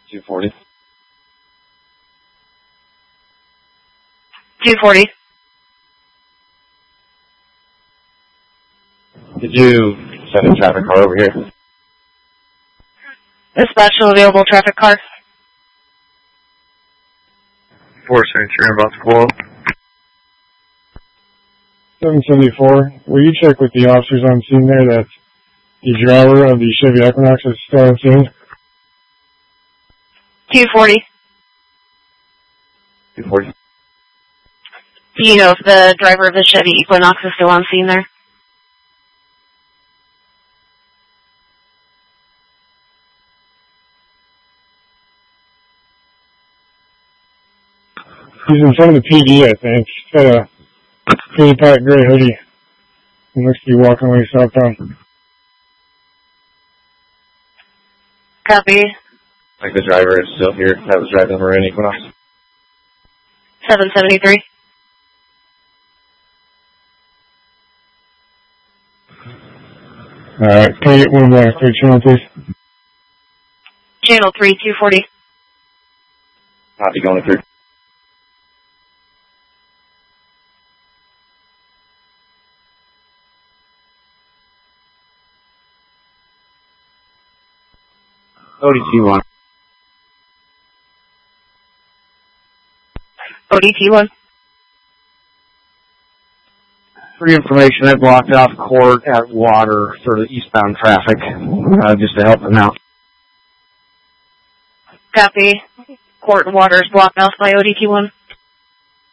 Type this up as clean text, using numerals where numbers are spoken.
240. 240. Could you send a traffic car over here? Dispatch available traffic car. 4 Century, I'm about to pull up. 774. Will you check with the officers on scene there that the driver of the Chevy Equinox is still on scene? 240. 240. Do you know if the driver of the Chevy Equinox is still on scene there? He's in front of the PD, I think. He's got a pretty tight gray hoodie. He looks to be walking away southbound. Copy. Like the driver is still here. That was driving the Maroon Equinox. 773. Alright, can I get one more third channel, please? Channel 3, 240. Copy, going through. ODT1. ODT1. For your information, I blocked off Court at Water for the eastbound traffic, just to help them out. Copy. Court and Water is blocked off by ODT1.